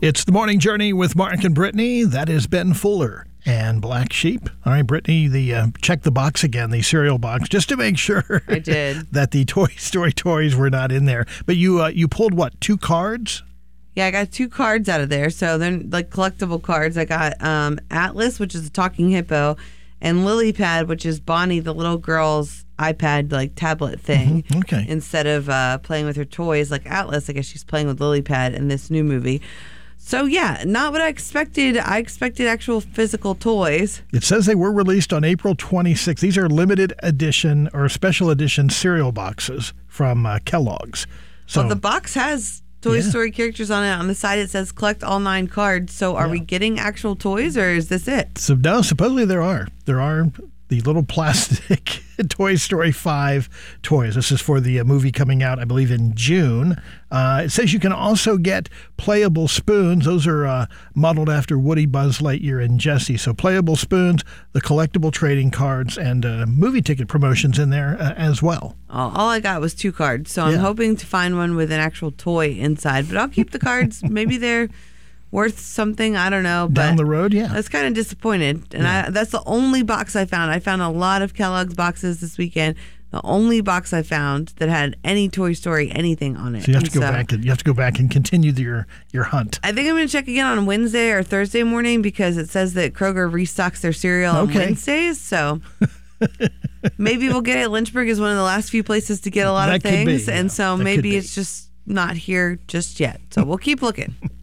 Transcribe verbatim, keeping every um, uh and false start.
It's the Morning Journey with Mark and Brittany. That is Ben Fuller and Black Sheep. All right, Brittany, the uh, check the box again, the cereal box, just to make sure I did. that the Toy Story toys were not in there. But you uh, you pulled, what, two cards? Yeah, I got two cards out of there. So they're like collectible cards. I got um, Atlas, which is a talking hippo, and Lilypad, which is Bonnie, the little girl's iPad like tablet thing. Mm-hmm. Okay. Instead of uh, playing with her toys like Atlas, I guess she's playing with Lilypad in this new movie. So yeah, not what I expected. I expected actual physical toys. It says they were released on April twenty-sixth. These are limited edition or special edition cereal boxes from uh, Kellogg's. So Well, the box has Toy Yeah. Story characters on it. On the side, it says collect all nine cards. So are Yeah. we getting actual toys, or is this it? So no, supposedly there are. There are the little plastic Toy Story five toys. This is for the uh, movie coming out, I believe, in June. Uh, it says you can also get playable spoons. Those are uh, modeled after Woody, Buzz Lightyear, and Jessie. So playable spoons, the collectible trading cards, and uh, movie ticket promotions in there uh, as well. All, all I got was two cards. So I'm Yeah. hoping to find one with an actual toy inside. But I'll keep the cards. Maybe they're worth something. I don't know. But Down the road, yeah. I was kind of disappointed. And I, that's the only box I found. I found a lot of Kellogg's boxes this weekend. The only box I found that had any Toy Story anything on it. So you have to And go so back and you have to go back and continue the, your your hunt. I think I'm going to check again on Wednesday or Thursday morning because it says that Kroger restocks their cereal on Okay. Wednesdays. So maybe we'll get it. Lynchburg is one of the last few places to get a lot That of could be, things. yeah. And so That could maybe be. it's just not here just yet. So we'll keep looking.